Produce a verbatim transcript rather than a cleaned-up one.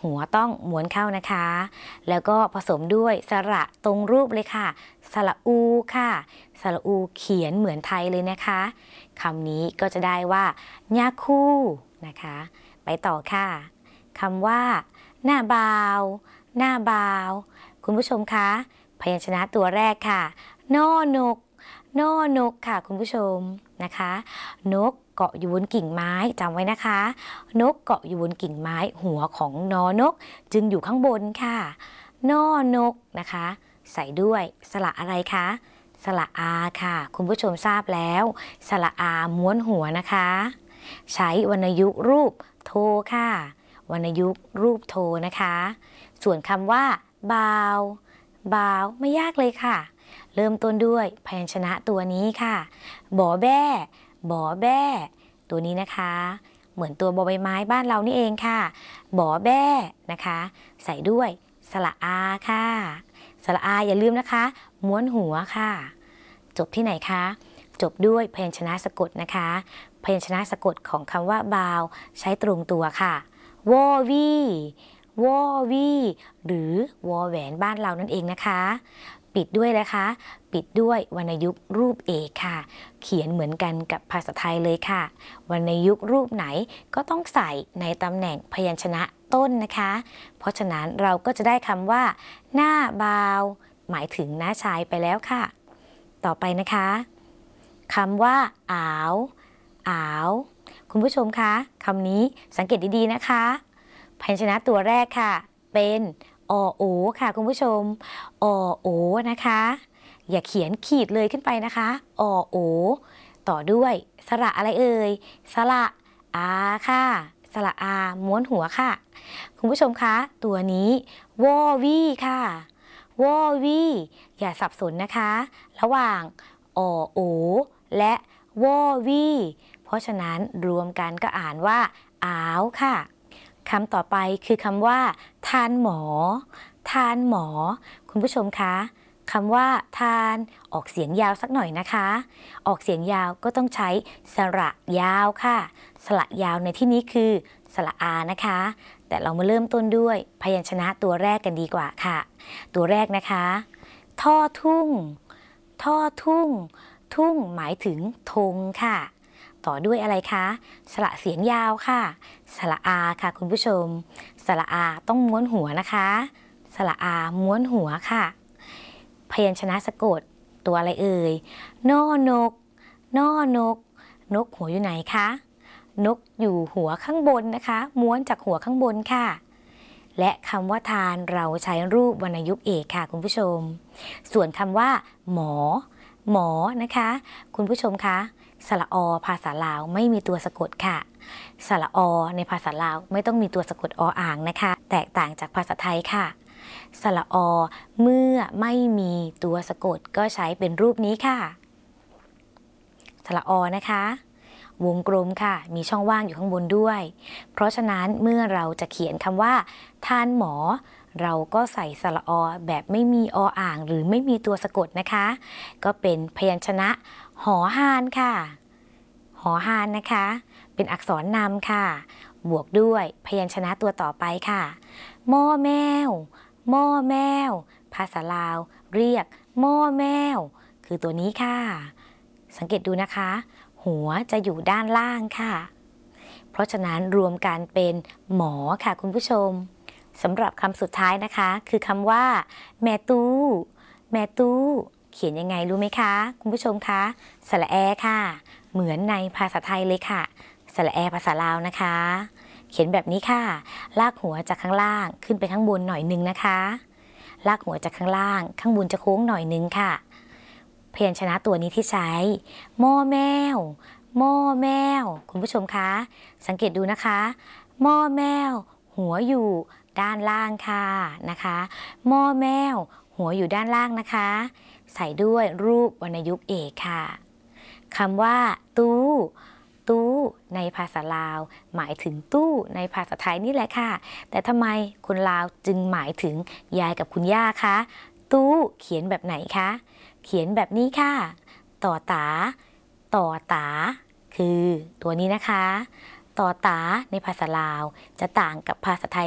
หัวต้องม้วนเข้านะคะแล้วก็ผสมด้วยสระตรงรูปเลยค่ะสระอูค่ะสระอูเขียนเหมือนไทยเลยนะคะคำนี้ก็จะได้ว่าญาคู่นะคะไปต่อค่ะคำว่าหน้าบาวหน้าบาวคุณผู้ชมคะพยัญชนะตัวแรกค่ะนอนกนอนกค่ะคุณผู้ชมนะคะนกเกาะอยู่บนกิ่งไม้จำไว้นะคะนกเกาะอยู่บนกิ่งไม้หัวของนอนกจึงอยู่ข้างบนค่ะนอนกนะคะใส่ด้วยสระอะไรคะสระอาค่ะคุณผู้ชมทราบแล้วสระอาม้วนหัวนะคะใช้วรรณยุกต์รูปโทค่ะวรรณยุกต์รูปโทนะคะส่วนคำว่าบาวบาวไม่ยากเลยค่ะเริ่มต้นด้วยพยัญชนะตัวนี้ค่ะบอแบ้บอแบ้ตัวนี้นะคะเหมือนตัวบอใบไม้บ้านเรานี่เองค่ะบอแบ้นะคะใส่ด้วยสระอาค่ะสระอาอย่าลืมนะคะม้วนหัวค่ะจบที่ไหนคะจบด้วยพยัญชนะสะกดนะคะพยัญชนะสะกดของคำว่าบาวใช้ตรงตัวค่ะวอวีวอวีหรือวอแหวนบ้านเรานั่นเองนะคะปิดด้วยนะคะปิดด้วยวรรณยุกต์รูปเอกค่ะเขียนเหมือนกันกับภาษาไทยเลยค่ะวรรณยุกต์รูปไหนก็ต้องใส่ในตำแหน่งพยัญชนะต้นนะคะเพราะฉะนั้นเราก็จะได้คำว่าหน้าบาวหมายถึงหน้าชายไปแล้วค่ะต่อไปนะคะคำว่าอ้าวอ้าวคุณผู้ชมคะคำนี้สังเกตดีๆนะคะพยัญชนะตัวแรกค่ะเป็นอโอค่ะคุณผู้ชมอโอนะคะอย่าเขียนขีดเลยขึ้นไปนะคะอโอต่อด้วยสระอะไรเอ่ยสระอาค่ะสระอาม้วนหัวค่ะคุณผู้ชมคะตัวนี้วอวีค่ะวอวีอย่าสับสนนะคะระหว่างอโอและวอวีเพราะฉะนั้นรวมกันก็อ่านว่าอ้าวค่ะคำต่อไปคือคำว่าทานหมอทานหมอคุณผู้ชมคะคำว่าทานออกเสียงยาวสักหน่อยนะคะออกเสียงยาวก็ต้องใช้สระยาวค่ะสระยาวในที่นี้คือสระอานะคะแต่เรามาเริ่มต้นด้วยพยัญชนะตัวแรกกันดีกว่าค่ะตัวแรกนะคะท่อทุ่งท่อทุ่งทุ่งหมายถึงธงค่ะต่อด้วยอะไรคะสระเสียงยาวค่ะสระอาค่ะคุณผู้ชมสระอาต้องม้วนหัวนะคะสระอาม้วนหัวค่ะพยัญชนะสะกดตัวอะไรเอ่ยนอนกนอนกนกหัวอยู่ไหนคะนกอยู่หัวข้างบนนะคะม้วนจากหัวข้างบนค่ะและคำว่าทานเราใช้รูปวรรณยุกต์เอกค่ะคุณผู้ชมส่วนคำว่าหมอหมอนะคะคุณผู้ชมคะสระอภาษาลาวไม่มีตัวสะกดค่ะสระอในภาษาลาวไม่ต้องมีตัวสะกดออ่างนะคะแตกต่างจากภาษาไทยค่ะสระอเมื่อไม่มีตัวสะกดก็ใช้เป็นรูปนี้ค่ะสระอนะคะวงกลมค่ะมีช่องว่างอยู่ข้างบนด้วยเพราะฉะนั้นเมื่อเราจะเขียนคำว่าทานหมอเราก็ใส่สระอแบบไม่มีออ่างหรือไม่มีตัวสะกดนะคะก็เป็นพยัญชนะหอหานค่ะหอหานนะคะเป็นอักษรนำค่ะบวกด้วยพยัญชนะตัวต่อไปค่ะหม้อแมวหม้อแมวภาษาลาวเรียกหม้อแมวคือตัวนี้ค่ะสังเกตดูนะคะหัวจะอยู่ด้านล่างค่ะเพราะฉะนั้นรวมกันเป็นหมอค่ะคุณผู้ชมสำหรับคำสุดท้ายนะคะคือคำว่าแม่ตู้แม่ตู้เขียนยังไงรู้ไหมคะคุณผู้ชมคะสระแอค่ะเหมือนในภาษาไทยเลยค่ะสระแอภาษาลาวนะคะเขียนแบบนี้ค่ะลากหัวจากข้างล่างขึ้นไปข้างบนหน่อยนึงนะคะลากหัวจากข้างล่างข้างบนจะโค้งหน่อยนึงค่ะพยัญชนะตัวนี้ที่ใช้หม้อแมวหม้อแมวคุณผู้ชมคะสังเกตดูนะคะหม้อแมวหัวอยู่ด้านล่างค่ะนะคะหม้อแมวหัวอยู่ด้านล่างนะคะใส่ด้วยรูปวรรณยุกต์เอกค่ะคำว่าตู้ตู้ในภาษาลาวหมายถึงตู้ในภาษาไทยนี่แหละค่ะแต่ทำไมคนลาวจึงหมายถึงยายกับคุณย่าคะตู้เขียนแบบไหนคะเขียนแบบนี้ค่ะต่อตาต่อตาคือตัวนี้นะคะต่อตาในภาษาลาวจะต่างกับภาษาไทย